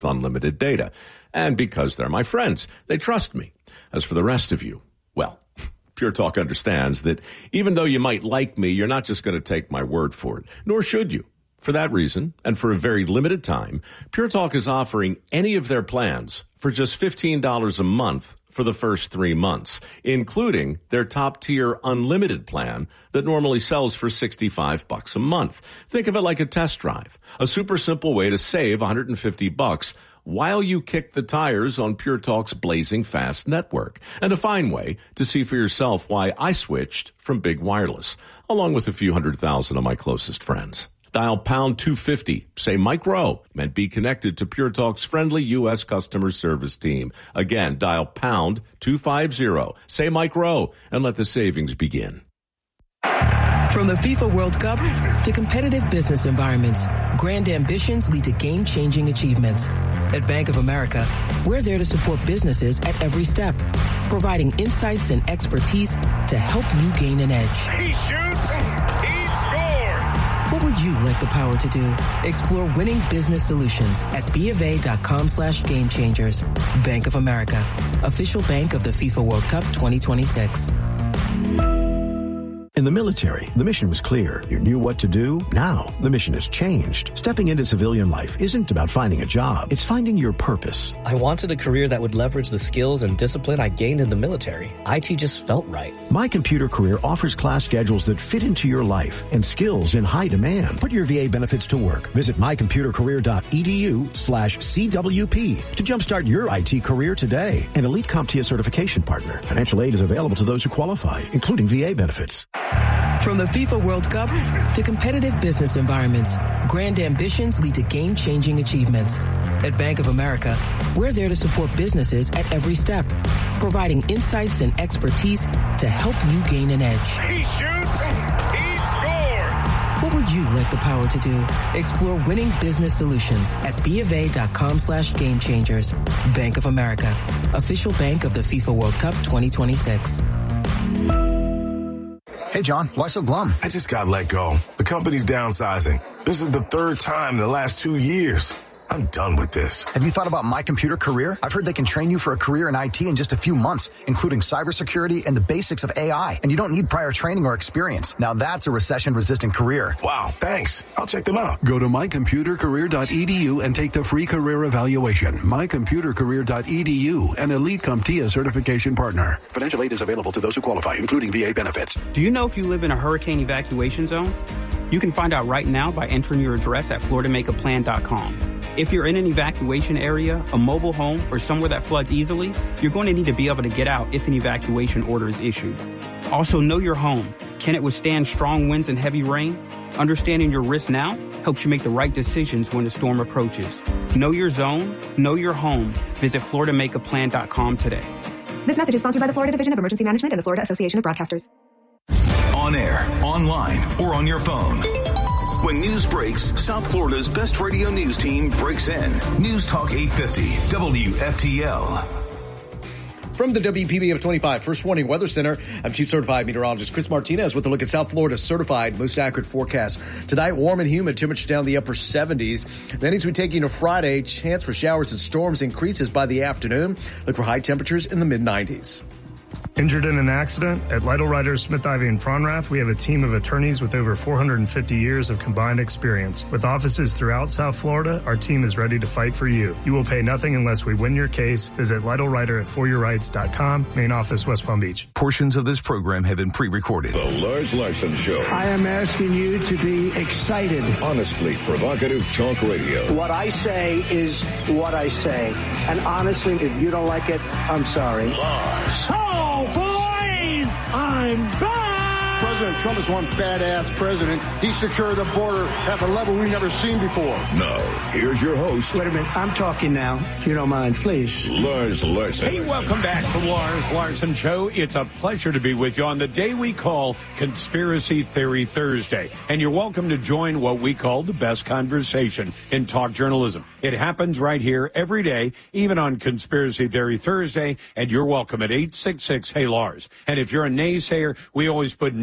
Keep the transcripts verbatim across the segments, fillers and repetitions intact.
unlimited data. And because they're my friends, they trust me. As for the rest of you, well, Pure Talk understands that even though you might like me, you're not just going to take my word for it, nor should you. For that reason, and for a very limited time, Pure Talk is offering any of their plans for just fifteen dollars a month for the first three months, including their top-tier unlimited plan that normally sells for sixty-five bucks a month. Think of it like a test drive, a super simple way to save one hundred fifty bucks while you kick the tires on Pure Talk's blazing fast network, and a fine way to see for yourself why I switched from big wireless, along with a few hundred thousand of my closest friends. Dial pound two fifty, say Mike Rowe, and be connected to Pure Talk's friendly U S customer service team. Again, dial pound two fifty, say Mike Rowe, and let the savings begin. From the FIFA World Cup to competitive business environments, grand ambitions lead to game-changing achievements. At Bank of America, we're there to support businesses at every step, providing insights and expertise to help you gain an edge. He shoots, he scores! What would you like the power to do? Explore winning business solutions at BofA.com slash game changers. Bank of America, official bank of the FIFA World Cup twenty twenty-six. In the military, the mission was clear. You knew what to do. Now, the mission has changed. Stepping into civilian life isn't about finding a job. It's finding your purpose. I wanted a career that would leverage the skills and discipline I gained in the military. I T just felt right. My Computer Career offers class schedules that fit into your life and skills in high demand. Put your V A benefits to work. Visit mycomputercareer.edu slash CWP to jumpstart your I T career today. An Elite CompTIA certification partner. Financial aid is available to those who qualify, including V A benefits. From the FIFA World Cup to competitive business environments, grand ambitions lead to game-changing achievements. At Bank of America, we're there to support businesses at every step, providing insights and expertise to help you gain an edge. He shoots, he scores! What would you like the power to do? Explore winning business solutions at BofA.com slash game changers. Bank of America, official bank of the FIFA World Cup twenty twenty-six. Hey, John, why so glum? I just got let go. The company's downsizing. This is the third time in the last two years. I'm done with this. Have you thought about My Computer Career? I've heard they can train you for a career in I T in just a few months, including cybersecurity and the basics of A I. And you don't need prior training or experience. Now that's a recession-resistant career. Wow, thanks. I'll check them out. Go to my computer career dot e d u and take the free career evaluation. my computer career dot e d u, an Elite CompTIA certification partner. Financial aid is available to those who qualify, including V A benefits. Do you know if you live in a hurricane evacuation zone? You can find out right now by entering your address at florida make a plan dot com. If you're in an evacuation area, a mobile home, or somewhere that floods easily, you're going to need to be able to get out if an evacuation order is issued. Also, know your home. Can it withstand strong winds and heavy rain? Understanding your risk now helps you make the right decisions when the storm approaches. Know your zone, know your home. Visit florida make a plan dot com today. This message is sponsored by the Florida Division of Emergency Management and the Florida Association of Broadcasters. On air, online, or on your phone. When news breaks, South Florida's best radio news team breaks in. News Talk eight fifty, W F T L. From the W P B F twenty-five First Warning Weather Center, I'm Chief Certified Meteorologist Chris Martinez with a look at South Florida's certified most accurate forecast. Tonight, warm and humid, temperatures down the upper seventies. Then as we take into Friday, chance for showers and storms increases by the afternoon. Look for high temperatures in the mid nineties. Injured in an accident? At Lytle Ryder, Smith Ivy, and Fronrath, we have a team of attorneys with over four hundred fifty years of combined experience. With offices throughout South Florida, our team is ready to fight for you. You will pay nothing unless we win your case. Visit Lytle Ryder at for your rights dot com, main office, West Palm Beach. Portions of this program have been pre-recorded. The Lars Larson Show. I am asking you to be excited. Honestly provocative talk radio. What I say is what I say. And honestly, if you don't like it, I'm sorry. Lars. Oh, boys! I'm back! President Trump is one badass president. He secured the border at a level we've never seen before. Now, here's your host. Wait a minute. I'm talking now. If you don't mind, please. Lars Larson. Hey, welcome back to Lars Larson Show. It's a pleasure to be with you on the day we call Conspiracy Theory Thursday. And you're welcome to join what we call the best conversation in talk journalism. It happens right here every day, even on Conspiracy Theory Thursday. And you're welcome at eight six six, hey Lars. And if you're a naysayer, we always put names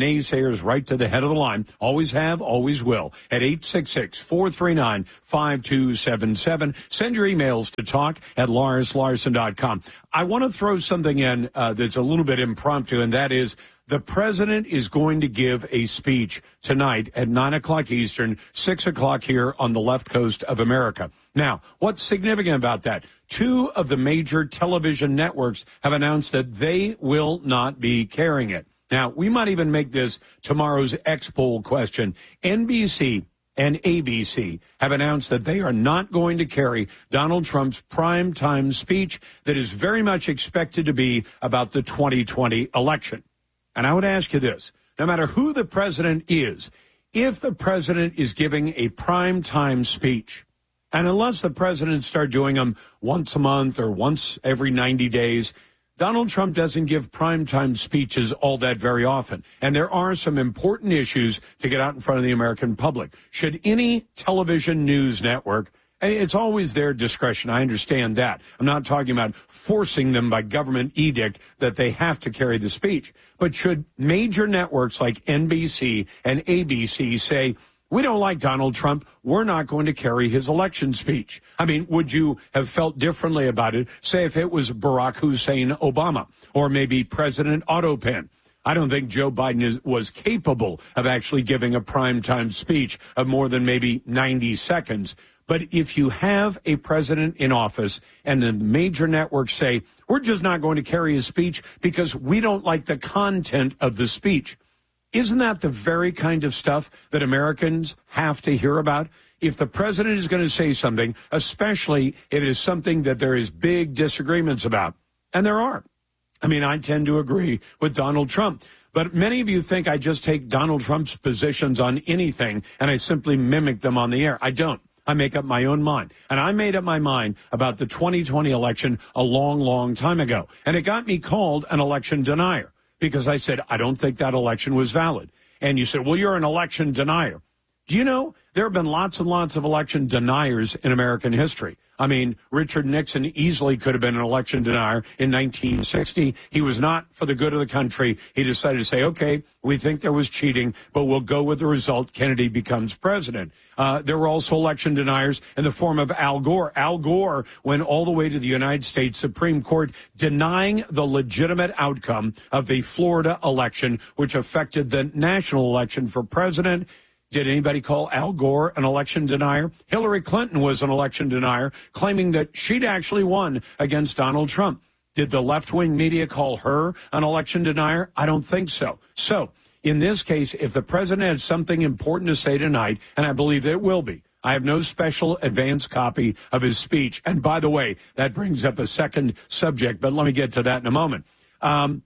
naysayers right to the head of the line. Always have, always will. At eight six six, four three nine, five two seven seven. Send your emails to talk at lars larson dot com. I want to throw something in uh, that's a little bit impromptu, and that is the president is going to give a speech tonight at nine o'clock Eastern, six o'clock here on the left coast of America. Now, what's significant about that? Two of the major television networks have announced that they will not be carrying it. Now, we might even make this tomorrow's X-Poll question. N B C and A B C have announced that they are not going to carry Donald Trump's primetime speech that is very much expected to be about the twenty twenty election. And I would ask you this, no matter who the president is, if the president is giving a primetime speech, and unless the president start doing them once a month or once every ninety days, Donald Trump doesn't give primetime speeches all that very often. And there are some important issues to get out in front of the American public. Should any television news network, and it's always their discretion, I understand that. I'm not talking about forcing them by government edict that they have to carry the speech. But should major networks like N B C and A B C say, we don't like Donald Trump, we're not going to carry his election speech? I mean, would you have felt differently about it, say, if it was Barack Hussein Obama or maybe President Otto Penn? I don't think Joe Biden is, was capable of actually giving a primetime speech of more than maybe ninety seconds. But if you have a president in office and the major networks say, we're just not going to carry his speech because we don't like the content of the speech, isn't that the very kind of stuff that Americans have to hear about? If the president is going to say something, especially if it is something that there is big disagreements about, and there are. I mean, I tend to agree with Donald Trump. But many of you think I just take Donald Trump's positions on anything and I simply mimic them on the air. I don't. I make up my own mind. And I made up my mind about the twenty twenty election a long, long time ago. And it got me called an election denier because I said, I don't think that election was valid. And you said, well, you're an election denier. Do you know there have been lots and lots of election deniers in American history? I mean, Richard Nixon easily could have been an election denier in nineteen sixty. He was not for the good of the country. He decided to say, okay, we think there was cheating, but we'll go with the result. Kennedy becomes president. Uh, there were also election deniers in the form of Al Gore. Al Gore went all the way to the United States Supreme Court denying the legitimate outcome of the Florida election, which affected the national election for president. Did anybody call Al Gore an election denier? Hillary Clinton was an election denier, claiming that she'd actually won against Donald Trump. Did the left-wing media call her an election denier? I don't think so. So, in this case, if the president had something important to say tonight, and I believe that it will be, I have no special advance copy of his speech. And by the way, that brings up a second subject, but let me get to that in a moment. Um,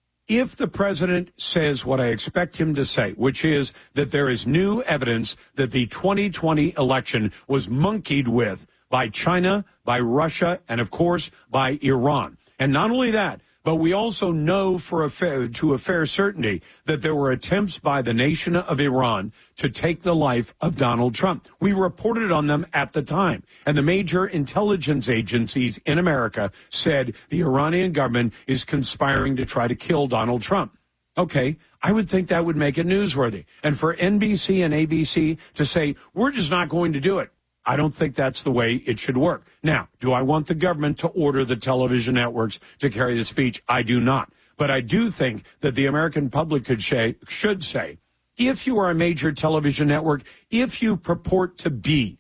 If the president says what I expect him to say, which is that there is new evidence that the twenty twenty election was monkeyed with by China, by Russia, and, of course, by Iran. And not only that, but we also know for a fair, to a fair certainty that there were attempts by the nation of Iran to take the life of Donald Trump. We reported on them at the time. And the major intelligence agencies in America said the Iranian government is conspiring to try to kill Donald Trump. Okay, I would think that would make it newsworthy. And for N B C and A B C to say, we're just not going to do it, I don't think that's the way it should work. Now, do I want the government to order the television networks to carry the speech? I do not. But I do think that the American public could say, should say, if you are a major television network, if you purport to be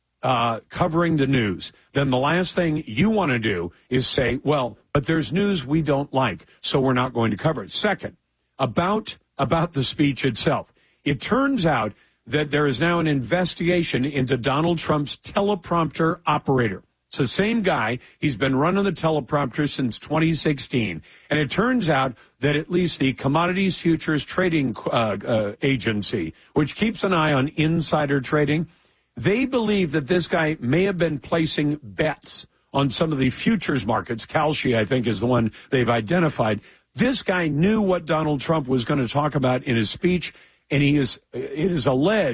uh, covering the news, then the last thing you want to do is say, well, but there's news we don't like, so we're not going to cover it. Second, about, about the speech itself, it turns out that there is now an investigation into Donald Trump's teleprompter operator. It's the same guy. He's been running the teleprompter since twenty sixteen. And it turns out that at least the Commodities Futures Trading uh, uh, Agency, which keeps an eye on insider trading, they believe that this guy may have been placing bets on some of the futures markets. Kalshi, I think, is the one they've identified. This guy knew what Donald Trump was going to talk about in his speech. And he is, it is alleged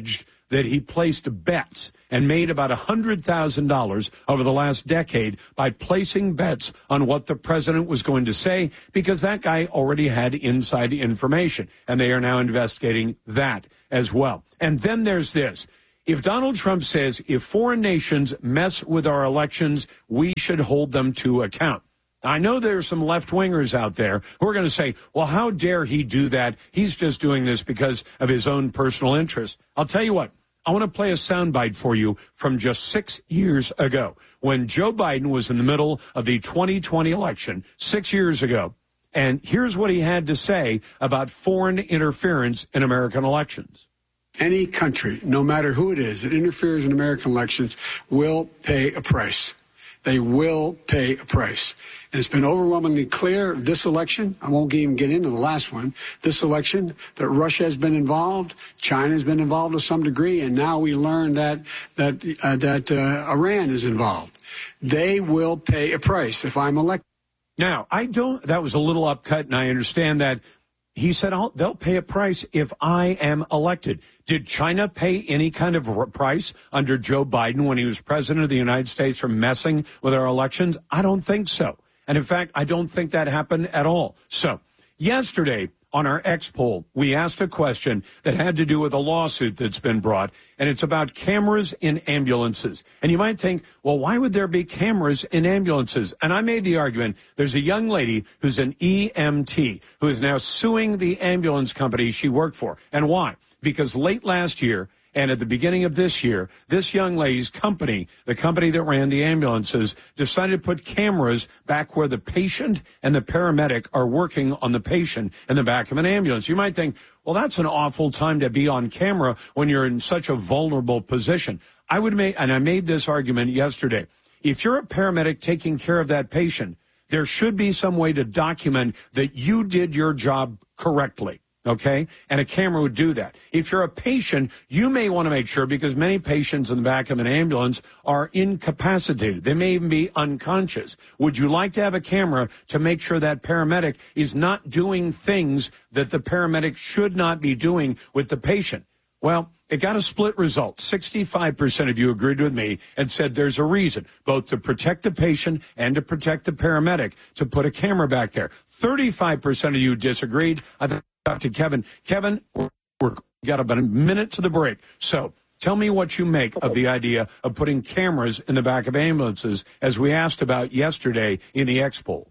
that he placed bets and made about one hundred thousand dollars over the last decade by placing bets on what the president was going to say, because that guy already had inside information, and they are now investigating that as well. And then there's this. If Donald Trump says if foreign nations mess with our elections, we should hold them to account. I know there's some left-wingers out there who are going to say, well, how dare he do that? He's just doing this because of his own personal interest. I'll tell you what, I want to play a soundbite for you from just six years ago when Joe Biden was in the middle of the twenty twenty election, six years ago. And here's what he had to say about foreign interference in American elections. Any country, no matter who it is, that interferes in American elections will pay a price. They will pay a price. And it's been overwhelmingly clear this election, I won't even get into the last one, this election, that Russia has been involved, China has been involved to some degree, and now we learn that that uh, that uh, Iran is involved. They will pay a price if I'm elected. Now, I don't, that was a little upcut, and I understand that. He said, oh, they'll pay a price if I am elected. Did China pay any kind of price under Joe Biden when he was president of the United States for messing with our elections? I don't think so. And in fact, I don't think that happened at all. So yesterday on our X poll, we asked a question that had to do with a lawsuit that's been brought, and it's about cameras in ambulances. And you might think, well, why would there be cameras in ambulances? And I made the argument, there's a young lady who's an E M T who is now suing the ambulance company she worked for. And why? Because late last year and at the beginning of this year, this young lady's company, the company that ran the ambulances, decided to put cameras back where the patient and the paramedic are working on the patient in the back of an ambulance. You might think, well, that's an awful time to be on camera when you're in such a vulnerable position. I would make, and I made this argument yesterday, if you're a paramedic taking care of that patient, there should be some way to document that you did your job correctly. Okay? And a camera would do that. If you're a patient, you may want to make sure, because many patients in the back of an ambulance are incapacitated. They may even be unconscious. Would you like to have a camera to make sure that paramedic is not doing things that the paramedic should not be doing with the patient? Well, it got a split result. sixty-five percent of you agreed with me and said there's a reason, both to protect the patient and to protect the paramedic, to put a camera back there. thirty-five percent of you disagreed. I think to Kevin. Kevin, we're, we're got about a minute to the break. So tell me what you make of the idea of putting cameras in the back of ambulances, as we asked about yesterday in the X poll.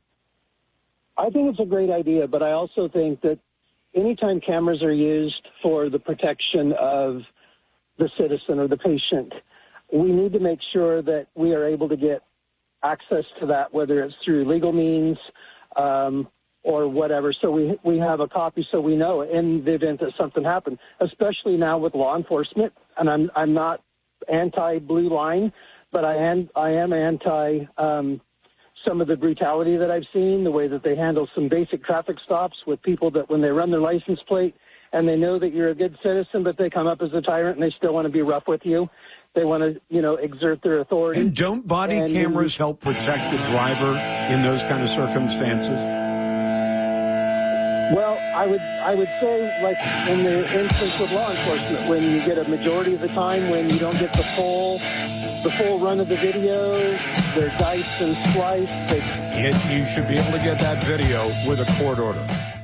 I think it's a great idea, but I also think that anytime cameras are used for the protection of the citizen or the patient, we need to make sure that we are able to get access to that, whether it's through legal means, um, or whatever, so we we have a copy so we know in the event that something happened, especially now with law enforcement. And I'm I'm not anti-blue line, but I am, I am anti um, some of the brutality that I've seen, the way that they handle some basic traffic stops with people that when they run their license plate and they know that you're a good citizen, but they come up as a tyrant and they still want to be rough with you. They want to, you know, exert their authority. And don't body and cameras help protect the driver in those kind of circumstances? Well, I would I would say, like in the instance with law enforcement, when you get a majority of the time when you don't get the full the full run of the video, they're diced and sliced. They... It, you should be able to get that video with a court order.